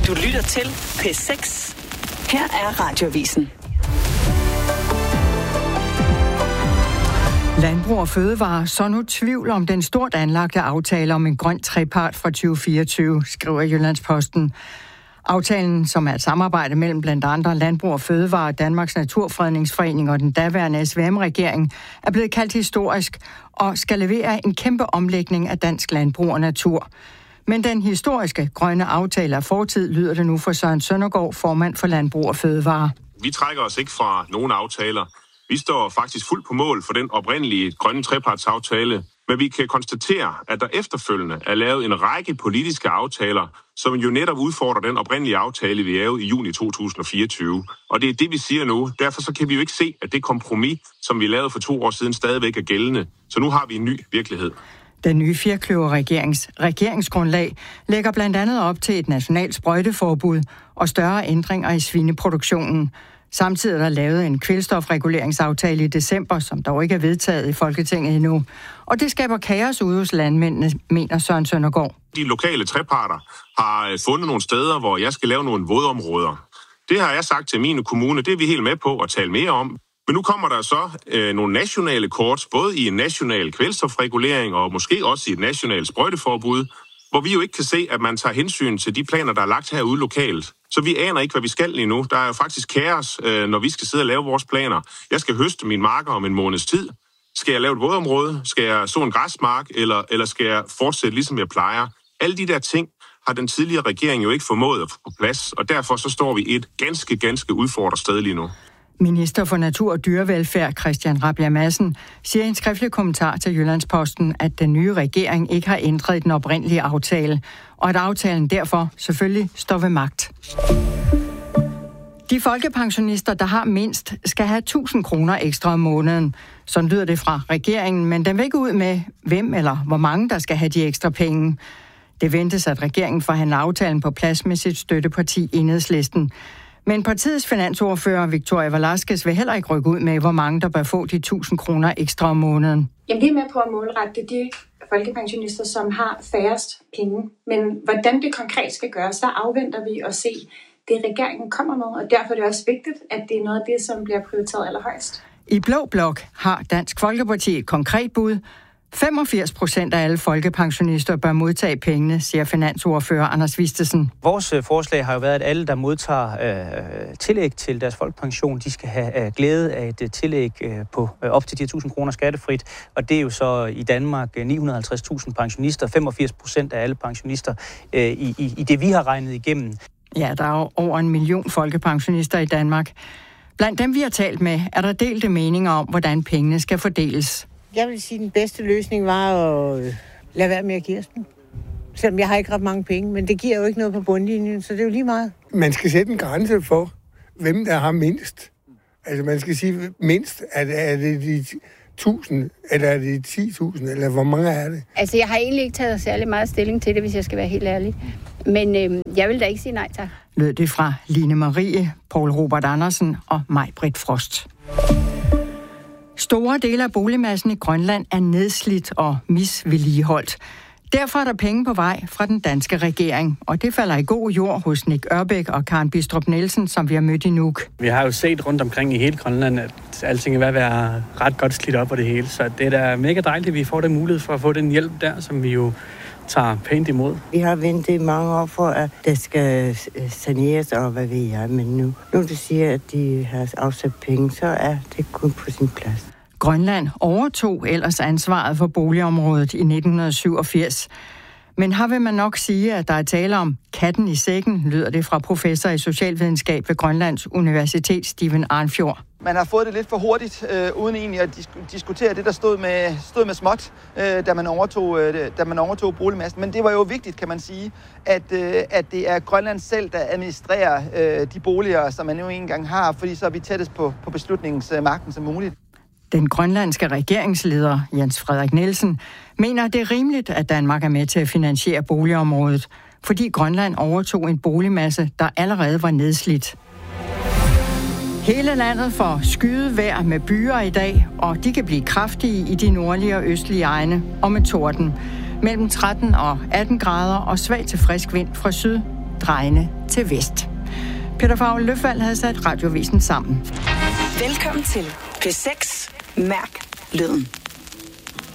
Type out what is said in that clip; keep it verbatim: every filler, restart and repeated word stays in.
Du lytter til P seks. Her er Radioavisen. Landbrug og Fødevare så nu tvivl om den stort anlagte aftale om en grøn trepart fra tyve fireogtyve, skriver Jyllandsposten. Aftalen, som er et samarbejde mellem blandt andre Landbrug og Fødevare, Danmarks Naturfredningsforening og den daværende S V M-regering, er blevet kaldt historisk og skal levere en kæmpe omlægning af dansk landbrug og natur. Men den historiske grønne aftale af fortid, lyder det nu for Søren Søndergaard, formand for Landbrug og Fødevare. Vi trækker os ikke fra nogen aftaler. Vi står faktisk fuldt på mål for den oprindelige grønne trepartsaftale, men vi kan konstatere, at der efterfølgende er lavet en række politiske aftaler, som jo netop udfordrer den oprindelige aftale, vi lavede i juni to tusind fireogtyve. Og det er det, vi siger nu. Derfor så kan vi jo ikke se, at det kompromis, som vi lavede for to år siden, stadigvæk er gældende. Så nu har vi en ny virkelighed. Den nye firkløver-regerings regeringsgrundlag lægger blandt andet op til et nationalt sprøjteforbud og større ændringer i svineproduktionen. Samtidig er der lavet en kvælstofreguleringsaftale i december, som dog ikke er vedtaget i Folketinget endnu. Og det skaber kaos ude hos landmændene, mener Søren Søndergaard. De lokale treparter har fundet nogle steder, hvor jeg skal lave nogle vådområder. Det har jeg sagt til mine kommuner, det er vi helt med på at tale mere om. Men nu kommer der så øh, nogle nationale kort, både i en national kvælstofregulering og måske også i et nationalt sprøjteforbud, hvor vi jo ikke kan se, at man tager hensyn til de planer, der er lagt herude lokalt. Så vi aner ikke, hvad vi skal lige nu. Der er jo faktisk kaos, øh, når vi skal sidde og lave vores planer. Jeg skal høste mine marker om en måneds tid. Skal jeg lave et vådområde? Skal jeg så en græsmark? Eller, eller skal jeg fortsætte, ligesom jeg plejer? Alle de der ting har den tidligere regering jo ikke formået at få på plads, og derfor så står vi et ganske, ganske udfordret sted lige nu. Minister for Natur og Dyrevelfærd, Christian Rabjerg Madsen, siger i en skriftlig kommentar til Jyllandsposten, at den nye regering ikke har ændret den oprindelige aftale, og at aftalen derfor selvfølgelig står ved magt. De folkepensionister, der har mindst, skal have tusind kroner ekstra om måneden. Sådan lyder det fra regeringen, men den vil ikke ud med, hvem eller hvor mange, der skal have de ekstra penge. Det ventes, at regeringen forhandler aftalen på plads med sit støtteparti Enhedslisten. Men partiets finansordfører, Victoria Velasquez, vil heller ikke rykke ud med, hvor mange der bør få de tusind kroner ekstra om måneden. Jamen, vi er med på at målrette de folkepensionister, som har færrest penge. Men hvordan det konkret skal gøres, der afventer vi at se det, regeringen kommer med. Og derfor er det også vigtigt, at det er noget af det, som bliver prioriteret allerhøjst. I Blå Blok har Dansk Folkeparti et konkret bud. femogfirs procent af alle folkepensionister bør modtage pengene, siger finansordfører Anders Vistesen. Vores forslag har jo været, at alle, der modtager øh, tillæg til deres folkepension, de skal have øh, glæde af et tillæg øh, på øh, op til de tusind kroner skattefrit. Og det er jo så i Danmark øh, ni hundrede og halvtreds tusind pensionister, femogfirs procent af alle pensionister øh, i, i, i det, vi har regnet igennem. Ja, der er jo over en million folkepensionister i Danmark. Blandt dem, vi har talt med, er der delte meninger om, hvordan pengene skal fordeles. Jeg vil sige, at den bedste løsning var at lade være med at give os dem. Selvom jeg har ikke ret mange penge, men det giver jo ikke noget på bundlinjen, så det er jo lige meget. Man skal sætte en grænse for, hvem der har mindst. Altså man skal sige mindst, at er det de tusind, eller er det ti tusind, eller hvor mange er det? Altså jeg har egentlig ikke taget særlig meget stilling til det, hvis jeg skal være helt ærlig. Men øh, jeg vil da ikke sige nej tak. Lød det fra Line Marie, Poul Robert Andersen og Maj-Britt Frost. Store dele af boligmassen i Grønland er nedslidt og misvedligeholdt. Derfor er der penge på vej fra den danske regering, og det falder i god jord hos Nick Ørbæk og Karen Bistrup Nielsen, som vi har mødt i Nuuk. Vi har jo set rundt omkring i hele Grønland, at alting er ved at være ret godt slidt op på det hele, så det er da mega dejligt, at vi får den mulighed for at få den hjælp der, som vi jo tager pænt imod. Vi har ventet mange år for, at det skal saneres, og hvad ved jeg, men nu, nu du siger, at de har afsat penge, så er det kun på sin plads. Grønland overtog ellers ansvaret for boligområdet i nitten syvogfirs. Men her vil man nok sige, at der er tale om katten i sækken, lyder det fra professor i socialvidenskab ved Grønlands Universitet, Steven Arnfjord. Man har fået det lidt for hurtigt, øh, uden egentlig at disk- diskutere det, der stod med, stod med småt, øh, da, man overtog, øh, da man overtog boligmassen. Men det var jo vigtigt, kan man sige, at, øh, at det er Grønland selv, der administrerer øh, de boliger, som man nu engang har, fordi så er vi tættest på, på beslutningsmagten som muligt. Den grønlandske regeringsleder, Jens Frederik Nielsen, mener, at det er rimeligt, at Danmark er med til at finansiere boligområdet, fordi Grønland overtog en boligmasse, der allerede var nedslidt. Hele landet får skyet vejr med byer i dag, og de kan blive kraftige i de nordlige og østlige egne og med torden. Mellem tretten og atten grader og svag til frisk vind fra syd drejende til vest. Peter Favre Løfald havde sat radiovisen sammen. Velkommen til P seks. Mærk lyden.